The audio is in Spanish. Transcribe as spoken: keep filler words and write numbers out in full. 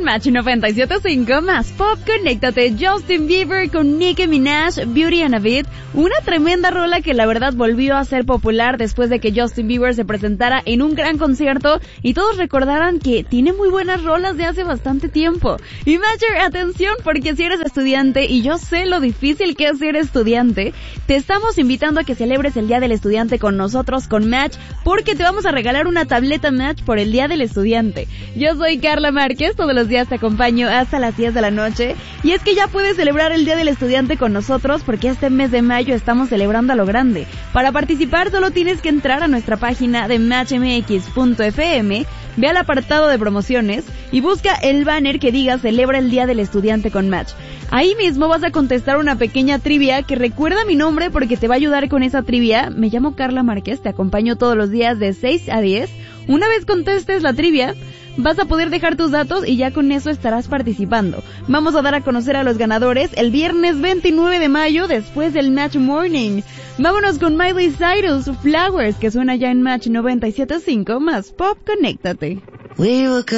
Match noventa y siete punto cinco más Pop, conéctate. Justin Bieber con Nicki Minaj, Beauty and a Beat, una tremenda rola que la verdad volvió a ser popular después de que Justin Bieber se presentara en un gran concierto y todos recordaran que tiene muy buenas rolas de hace bastante tiempo. Y Matcher, atención, porque si eres estudiante, y yo sé lo difícil que es ser estudiante, te estamos invitando a que celebres el Día del Estudiante con nosotros con Match, porque te vamos a regalar una tableta Match por el Día del Estudiante. Yo soy Carla Márquez, todos los días te acompaño hasta las diez de la noche, y es que ya puedes celebrar el Día del Estudiante con nosotros porque este mes de mayo estamos celebrando a lo grande. Para participar solo tienes que entrar a nuestra página de match m x punto f m, ve al apartado de promociones y busca el banner que diga celebra el Día del Estudiante con Match. Ahí mismo vas a contestar una pequeña trivia que recuerda mi nombre porque te va a ayudar con esa trivia. Me llamo Carla Márquez, te acompaño todos los días de seis a diez. Una vez contestes la trivia, vas a poder dejar tus datos y ya con eso estarás participando. Vamos a dar a conocer a los ganadores el viernes veintinueve de mayo después del Match Morning. Vámonos con Miley Cyrus, Flowers, que suena ya en Match noventa y siete punto cinco más Pop, conéctate.